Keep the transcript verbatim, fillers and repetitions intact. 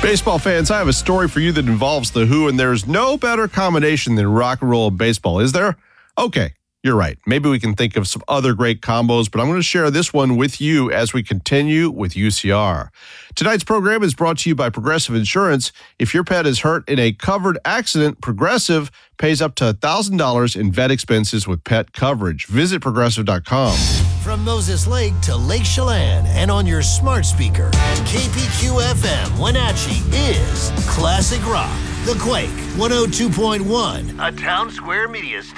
Baseball fans, I have a story for you that involves The Who, and there's no better combination than rock and roll and baseball, is there? Okay, you're right. Maybe we can think of some other great combos, but I'm going to share this one with you as we continue with U C R. Tonight's program is brought to you by Progressive Insurance. If your pet is hurt in a covered accident, Progressive pays up to one thousand dollars in vet expenses with pet coverage. Visit progressive dot com. From Moses Lake to Lake Chelan and on your smart speaker, K P Q F M Wenatchee is Classic Rock. The Quake one oh two point one, a Town Square Media station.